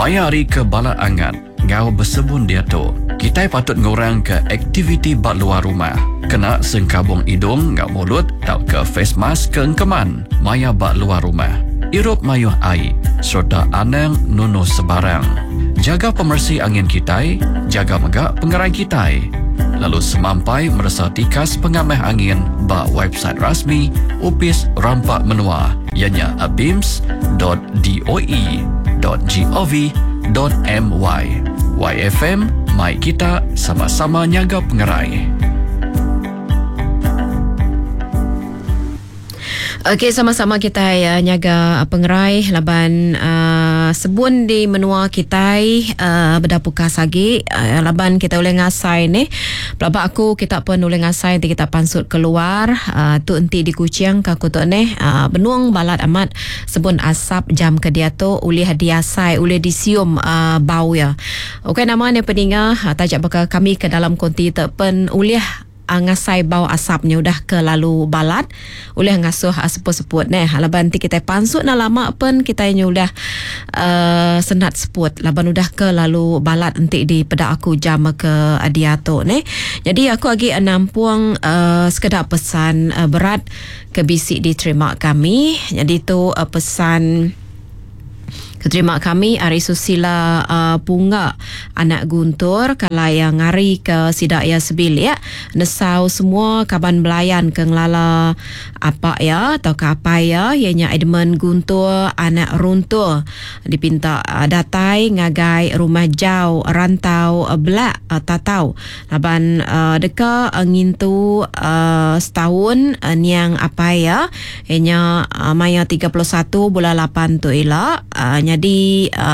Maya hari ke balak angat, ngau bersebun dia tu. Kita patut ngurang ke aktiviti bak luar rumah. Kena sengkabung hidung ngau mulut tau ke face mask ke engkeman. Maya bak luar rumah. Irup mayuh air, serta anang nunuh sebarang. Jaga pemersih angin kita, jaga megak pengerai kita. Lalu semampai merasa tikas pengamah angin bak website rasmi Upis Rampak Menua, ianya abims.doe.gov.my. YFM, mai kita sama-sama nyaga pengerai. Okey, sama-sama kita nyaga pengerai laban sebun di menua kita berdapuka sagi laban kita boleh ngasai ni. Pelabak aku kita pun boleh ngasai nanti kita pansut keluar tu enti di kucing ka kutu ni benuang balat amat sebun asap jam ke dia tu ulih diasai ulih disium bau ya. Okey, nama ni peninga tajak bakal kami ke dalam konti tak pen ulih ngasai bau asapnya udah ke lalu balat oleh ngasuh seput-seput ni laban nanti kita pansut na lama pun kita udah senat seput laban udah ke lalu balat nanti di pada aku jam ke adiato ni. Jadi aku lagi nampuang sekedar pesan berat ke bisik diterima kami. Jadi tu pesan keterima kami Ari Susila Punga anak Guntur kalau yang ngari ke sidak ya sebil ya nesau semua kaban belayan ke ngelala apa ya atau ke apa ya ianya Edmund Guntur anak Runtur dipinta datai ngagai rumah jauh rantau belak tatau laban deka ngintu setahun niang apa ya ianya Maya 31 bulan 8 tu ila jadi